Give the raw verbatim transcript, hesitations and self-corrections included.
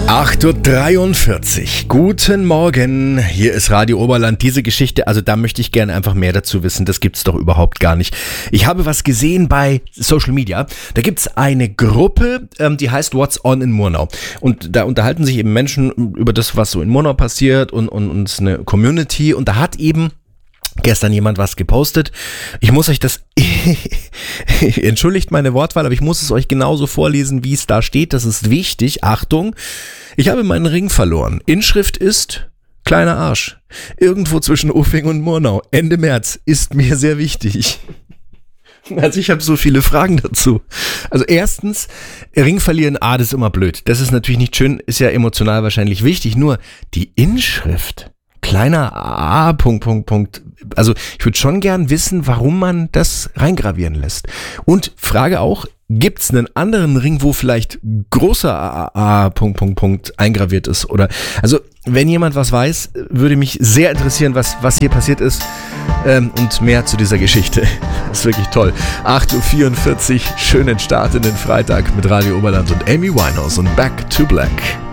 acht Uhr dreiundvierzig. Guten Morgen. Hier ist Radio Oberland. Diese Geschichte, also da möchte ich gerne einfach mehr dazu wissen. Das gibt's doch überhaupt gar nicht. Ich habe was gesehen bei Social Media. Da gibt's eine Gruppe, ähm, die heißt What's On in Murnau. Und da unterhalten sich eben Menschen über das, was so in Murnau passiert und, und, und es ist eine Community. Und da hat eben gestern jemand was gepostet. Ich muss euch das, entschuldigt meine Wortwahl, aber ich muss es euch genauso vorlesen, wie es da steht. Das ist wichtig. Achtung, ich habe meinen Ring verloren. Inschrift ist, kleiner Arsch. Irgendwo zwischen Uffing und Murnau. Ende März. Ist mir sehr wichtig. Also ich habe so viele Fragen dazu. Also erstens, Ring verlieren, ah, das ist immer blöd. Das ist natürlich nicht schön, ist ja emotional wahrscheinlich wichtig. Nur die Inschrift, kleiner A, Punkt, Punkt, Punkt. Also ich würde schon gern wissen, warum man das reingravieren lässt. Und Frage auch, gibt es einen anderen Ring, wo vielleicht großer A, A, Punkt, Punkt, Punkt eingraviert ist? Oder, also wenn jemand was weiß, würde mich sehr interessieren, was, was hier passiert ist. Ähm, und mehr zu dieser Geschichte. Das ist wirklich toll. acht Uhr vierundvierzig, schönen Start in den Freitag mit Radio Oberland und Amy Winehouse und Back to Black.